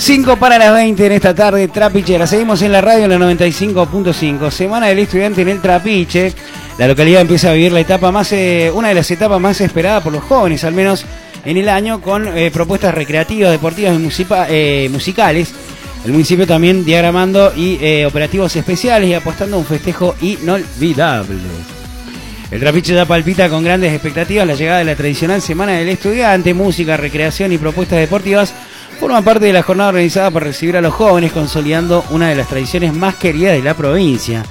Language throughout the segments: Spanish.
5 para las 20 en esta tarde trapichera. Seguimos en la radio en la 95.5. Semana del Estudiante en el Trapiche. La localidad empieza a vivir la etapa una de las etapas más esperadas por los jóvenes, al menos en el año, con propuestas recreativas, deportivas y musicales. El municipio también diagramando y operativos especiales y apostando a un festejo inolvidable. El Trapiche ya palpita con grandes expectativas la llegada de la tradicional Semana del Estudiante. Música, recreación y propuestas deportivas forman parte de la jornada organizada para recibir a los jóvenes, consolidando una de las tradiciones más queridas de la provincia.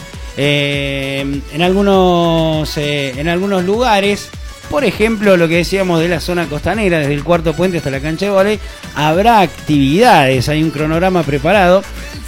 En algunos lugares, por ejemplo, lo que decíamos de la zona costanera, desde el Cuarto Puente hasta la cancha de vóley, habrá actividades, hay un cronograma preparado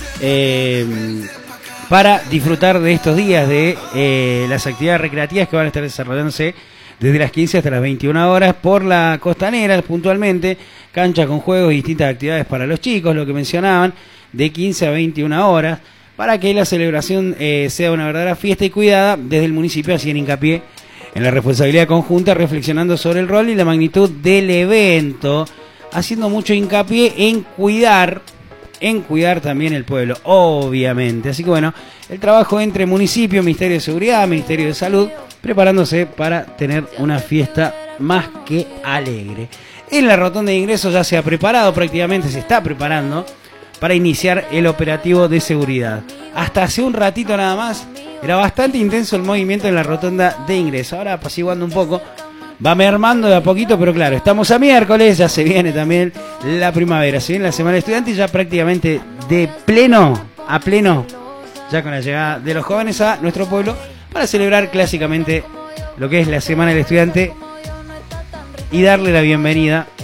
para disfrutar de estos días de las actividades recreativas que van a estar desarrollándose desde las 15 hasta las 21 horas por la costanera, puntualmente, cancha con juegos y distintas actividades para los chicos, lo que mencionaban, de 15 a 21 horas, para que la celebración sea una verdadera fiesta y cuidada. Desde el municipio hacían hincapié en la responsabilidad conjunta, reflexionando sobre el rol y la magnitud del evento, haciendo mucho hincapié en cuidar también el pueblo, obviamente. Así que bueno, el trabajo entre municipio, Ministerio de Seguridad, Ministerio de Salud, preparándose para tener una fiesta más que alegre. En la rotonda de ingresos ya se ha preparado, prácticamente se está preparando para iniciar el operativo de seguridad. Hasta hace un ratito nada más era bastante intenso el movimiento en la rotonda de ingreso. Ahora apaciguando un poco, va mermando de a poquito, pero claro, estamos a miércoles, ya se viene también la primavera, se viene la Semana Estudiante ya prácticamente a pleno, ya con la llegada de los jóvenes a nuestro pueblo para celebrar clásicamente lo que es la Semana del Estudiante y darle la bienvenida